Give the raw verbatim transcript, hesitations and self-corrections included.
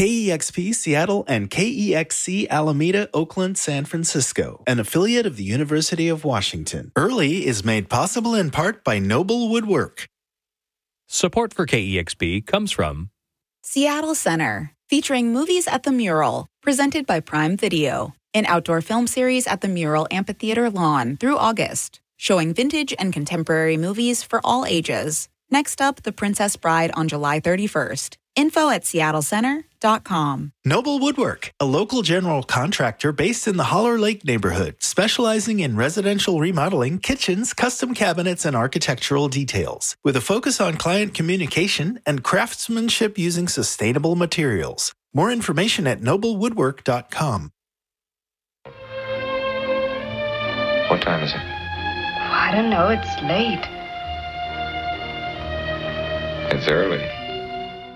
K E X P Seattle and K E X C Alameda, Oakland, San Francisco, an affiliate of the University of Washington. Early is made possible in part by Noble Woodwork. Support for K E X P comes from Seattle Center, featuring Movies at the Mural, presented by Prime Video, an outdoor film series at the Mural Amphitheater Lawn through August, showing vintage and contemporary movies for all ages. Next up, The Princess Bride on July thirty-first. Info at seattle center dot com. Noble Woodwork, a local general contractor based in the Holler Lake neighborhood, specializing in residential remodeling, kitchens, custom cabinets, and architectural details, with a focus on client communication and craftsmanship using sustainable materials. More information at noble woodwork dot com. What time is it? I don't know. It's late. It's early.